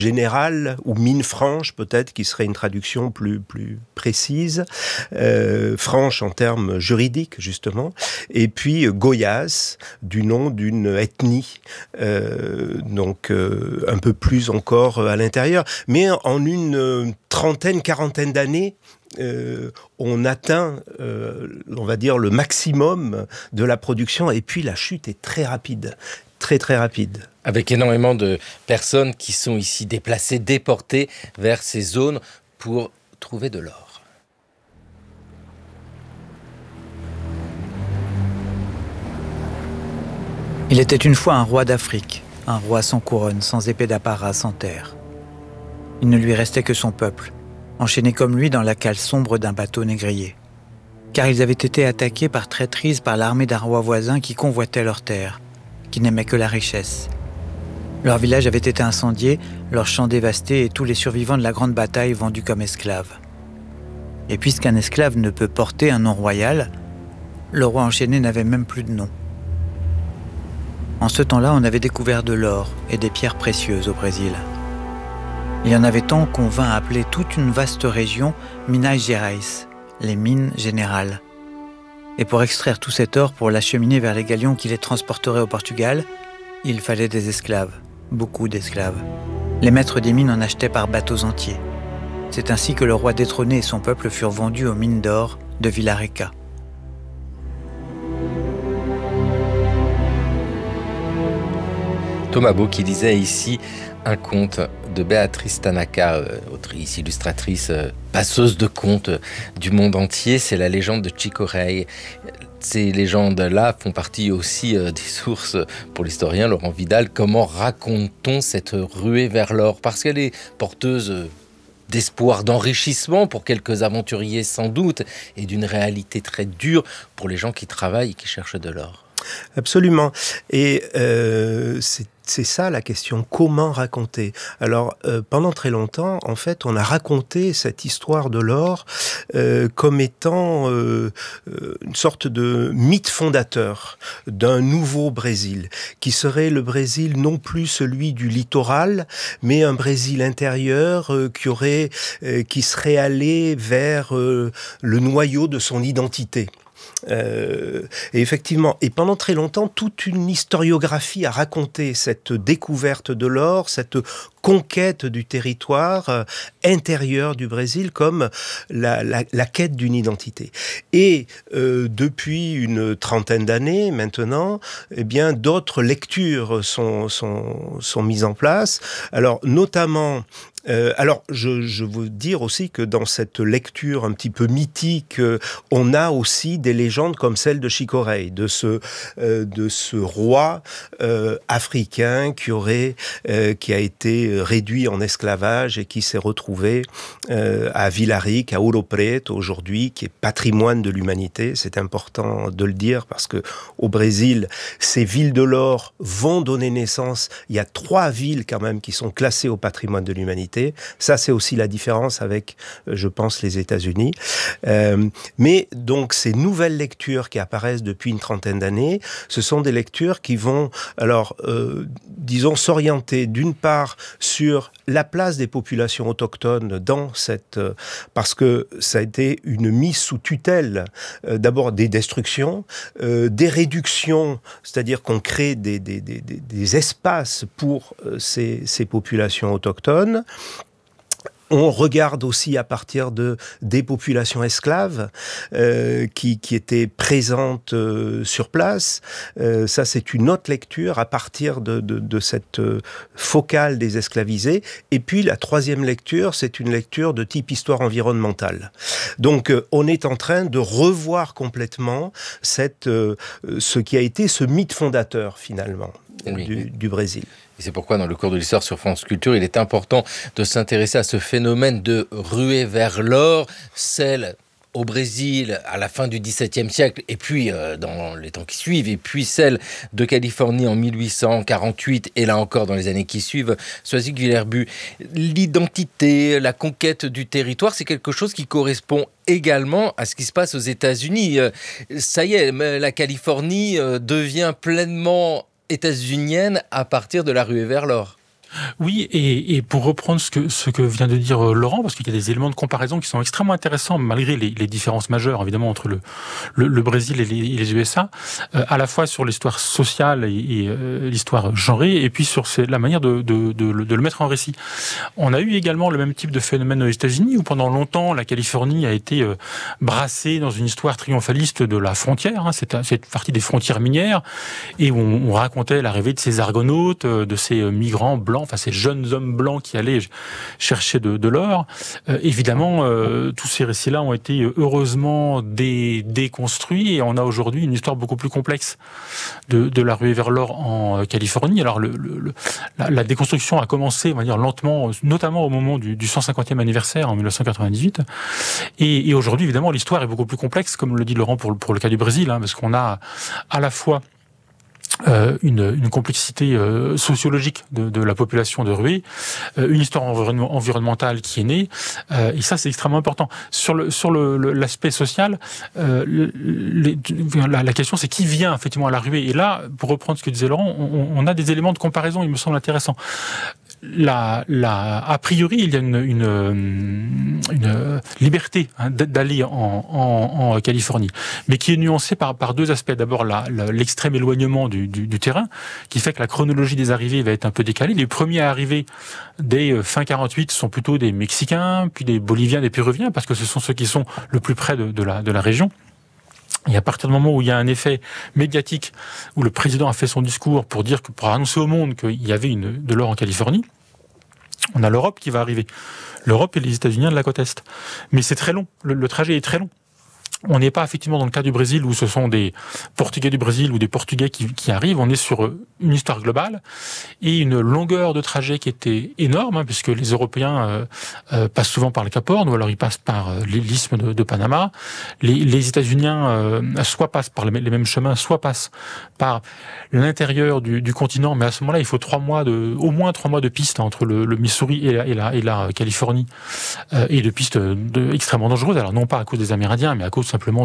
générale ou mine franche peut-être qui serait une traduction plus précise, franche en termes juridiques justement, et puis Goyas du nom d'une ethnie, donc un peu plus encore à l'intérieur, mais en une quarantaine d'années. On atteint, on va dire, le maximum de la production, et puis la chute est très rapide, très très rapide. Avec énormément de personnes qui sont ici déplacées, déportées vers ces zones pour trouver de l'or. Il était une fois un roi d'Afrique, un roi sans couronne, sans épée d'apparat, sans terre. Il ne lui restait que son peuple, enchaîné comme lui dans la cale sombre d'un bateau négrier. Car ils avaient été attaqués par traîtrise par l'armée d'un roi voisin qui convoitait leurs terres, qui n'aimait que la richesse. Leur village avait été incendié, leurs champs dévastés et tous les survivants de la grande bataille vendus comme esclaves. Et puisqu'un esclave ne peut porter un nom royal, le roi enchaîné n'avait même plus de nom. En ce temps-là, on avait découvert de l'or et des pierres précieuses au Brésil. Il y en avait tant qu'on vint appeler toute une vaste région Minas Gerais, les mines générales. Et pour extraire tout cet or, pour l'acheminer vers les galions qui les transporteraient au Portugal, il fallait des esclaves, beaucoup d'esclaves. Les maîtres des mines en achetaient par bateaux entiers. C'est ainsi que le roi détrôné et son peuple furent vendus aux mines d'or de Villa-Rica. Thomas Beau qui lisait ici un conte de Béatrice Tanaka, autrice, illustratrice, passeuse de contes du monde entier. C'est la légende de Chico Rey. Ces légendes-là font partie aussi des sources pour l'historien Laurent Vidal. Comment raconte-t-on cette ruée vers l'or ? Parce qu'elle est porteuse d'espoir, d'enrichissement pour quelques aventuriers sans doute, et d'une réalité très dure pour les gens qui travaillent et qui cherchent de l'or. Absolument. Et c'est ça la question, comment raconter ? Alors, pendant très longtemps, en fait, on a raconté cette histoire de l'or comme étant une sorte de mythe fondateur d'un nouveau Brésil, qui serait le Brésil non plus celui du littoral, mais un Brésil intérieur qui serait allé vers le noyau de son identité. Et effectivement, et pendant très longtemps, toute une historiographie a raconté cette découverte de l'or, cette conquête du territoire intérieur du Brésil comme la quête d'une identité. Et depuis une trentaine d'années maintenant, eh bien d'autres lectures sont mises en place. Alors notamment je veux dire aussi que dans cette lecture un petit peu mythique, on a aussi des légendes comme celle de Chico Rey, de ce roi africain qui a été réduit en esclavage et qui s'est retrouvé à Villa-Rica, à Ouro Preto aujourd'hui, qui est patrimoine de l'humanité. C'est important de le dire parce que au Brésil, ces villes de l'or vont donner naissance. Il y a 3 villes quand même qui sont classées au patrimoine de l'humanité. Ça, c'est aussi la différence avec, je pense, les États-Unis. Mais donc, ces nouvelles lectures qui apparaissent depuis une trentaine d'années, ce sont des lectures qui vont, disons, s'orienter d'une part sur la place des populations autochtones dans parce que ça a été une mise sous tutelle, d'abord des destructions, des réductions, c'est-à-dire qu'on crée des espaces pour ces populations autochtones. On regarde aussi à partir des populations esclaves qui étaient présentes sur place. Ça, c'est une autre lecture à partir de cette focale des esclavisés. Et puis, la troisième lecture, c'est une lecture de type histoire environnementale. Donc, on est en train de revoir complètement ce qui a été ce mythe fondateur, finalement, du Brésil. Et c'est pourquoi, dans le cours de l'histoire sur France Culture, il est important de s'intéresser à ce phénomène de ruée vers l'or, celle au Brésil à la fin du XVIIe siècle, et puis dans les temps qui suivent, et puis celle de Californie en 1848, et là encore dans les années qui suivent. Soisig Villerbu, l'identité, la conquête du territoire, c'est quelque chose qui correspond également à ce qui se passe aux États-Unis. Ça y est, la Californie devient pleinement états-unienne à partir de la ruée vers l'or. Oui, et pour reprendre ce que vient de dire Laurent, parce qu'il y a des éléments de comparaison qui sont extrêmement intéressants, malgré les différences majeures, évidemment, entre le Brésil et les USA, à la fois sur l'histoire sociale et l'histoire genrée, et puis sur la manière de le mettre en récit. On a eu également le même type de phénomène aux États-Unis, où pendant longtemps, la Californie a été brassée dans une histoire triomphaliste de la frontière, hein, c'est partie des frontières minières, et où on racontait l'arrivée de ces argonautes, de ces migrants blancs, enfin ces jeunes hommes blancs qui allaient chercher de l'or. Évidemment, tous ces récits-là ont été heureusement déconstruits, et on a aujourd'hui une histoire beaucoup plus complexe de la ruée vers l'or en Californie. Alors la déconstruction a commencé, on va dire, lentement, notamment au moment du 150e anniversaire en 1998. Et aujourd'hui, évidemment, l'histoire est beaucoup plus complexe, comme le dit Laurent pour le cas du Brésil, hein, parce qu'on a à la fois une complexité sociologique de la population de Ruée, une histoire environnementale qui est née, et ça c'est extrêmement important. Sur l'aspect social, la question c'est qui vient effectivement à la Ruée. Et là, pour reprendre ce que disait Laurent, on a des éléments de comparaison, il me semble intéressant. A priori, il y a une liberté d'aller en Californie, mais qui est nuancée par deux aspects. D'abord, l'extrême éloignement du terrain, qui fait que la chronologie des arrivées va être un peu décalée. Les premiers à arriver dès fin 48 sont plutôt des Mexicains, puis des Boliviens, des Péruviens, parce que ce sont ceux qui sont le plus près de la région. Et à partir du moment où il y a un effet médiatique, où le président a fait son discours pour annoncer au monde qu'il y avait de l'or en Californie, on a l'Europe qui va arriver. L'Europe et les États-Unis de la côte Est. Mais c'est très long. Le trajet est très long. On n'est pas effectivement dans le cas du Brésil où ce sont des Portugais du Brésil ou des Portugais qui arrivent. On est sur une histoire globale et une longueur de trajet qui était énorme, hein, puisque les Européens passent souvent par le Cap Horn ou alors ils passent par l'isthme de Panama. Les États-Uniens soit passent par les mêmes chemins, soit passent par l'intérieur du continent. Mais à ce moment-là, il faut au moins 3 mois de piste entre le Missouri et la Californie, et de pistes extrêmement dangereuses. Alors non pas à cause des Amérindiens, mais à cause simplement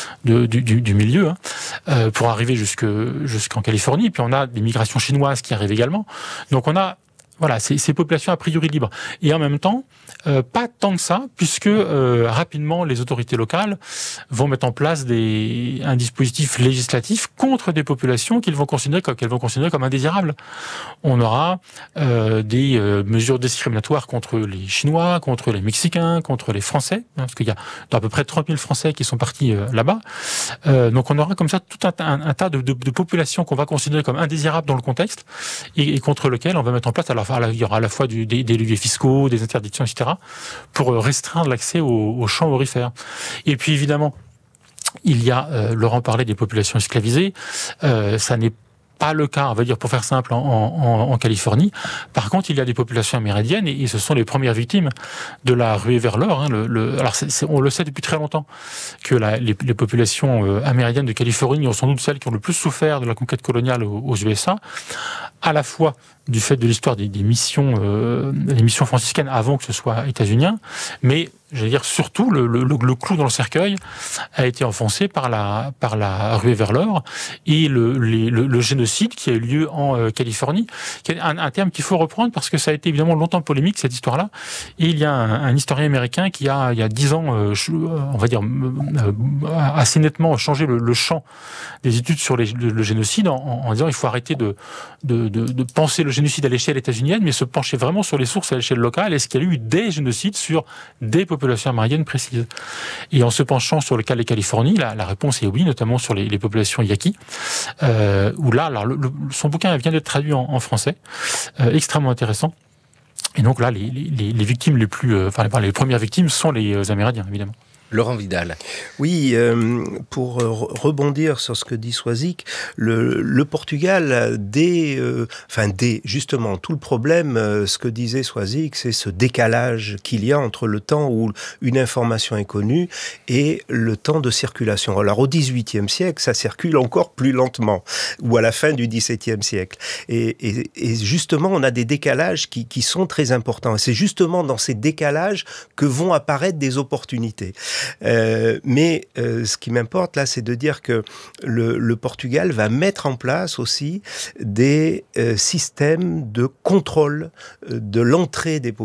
du milieu, hein, pour arriver jusqu'en Californie. Puis on a des migrations chinoises qui arrivent également. Donc on a ces populations a priori libres. Et en même temps, pas tant que ça, puisque rapidement les autorités locales vont mettre en place un dispositif législatif contre des populations qu'elles vont considérer comme indésirables. On aura des mesures discriminatoires contre les Chinois, contre les Mexicains, contre les Français, hein, parce qu'il y a à peu près 30 000 Français qui sont partis là-bas. Donc on aura comme ça tout un tas de populations qu'on va considérer comme indésirables dans le contexte et contre lesquelles on va mettre en place il y aura à la fois des leviers fiscaux, des interdictions, etc., pour restreindre l'accès aux champs aurifères. Et puis évidemment, il y a, Laurent parlait des populations esclavisées, ça n'est pas le cas, on va dire pour faire simple, en Californie. Par contre, il y a des populations amérindiennes et ce sont les premières victimes de la ruée vers l'or. Hein. Alors, on le sait depuis très longtemps que les populations amérindiennes de Californie sont sans doute celles qui ont le plus souffert de la conquête coloniale aux USA, à la fois du fait de l'histoire des missions franciscaines avant que ce soit états-unien, mais j'allais dire surtout le clou dans le cercueil a été enfoncé par la ruée vers l'or et le génocide qui a eu lieu en Californie, qui est un terme qu'il faut reprendre parce que ça a été évidemment longtemps polémique cette histoire-là. Et il y a un historien américain qui il y a 10 ans, on va dire assez nettement changé le champ des études sur le génocide en disant il faut arrêter de penser le génocide à l'échelle états-unienne, mais se pencher vraiment sur les sources à l'échelle locale. Est-ce qu'il y a eu des génocides sur des populations amérindiennes précises? Et en se penchant sur le cas de la Californie, la réponse est oui, notamment sur les populations Yaqui, où là, alors, son bouquin vient d'être traduit en français, extrêmement intéressant. Et donc là, les victimes les premières victimes sont les Amérindiens, évidemment. Laurent Vidal. Oui, pour rebondir sur ce que dit Soisic, le Portugal, justement, tout le problème, ce que disait Soisic, c'est ce décalage qu'il y a entre le temps où une information est connue et le temps de circulation. Alors au XVIIIe siècle, ça circule encore plus lentement, ou à la fin du XVIIe siècle. Et justement, on a des décalages qui sont très importants. Et c'est justement dans ces décalages que vont apparaître des opportunités. Mais ce qui m'importe là, c'est de dire que le Portugal va mettre en place aussi des systèmes de contrôle de l'entrée des populations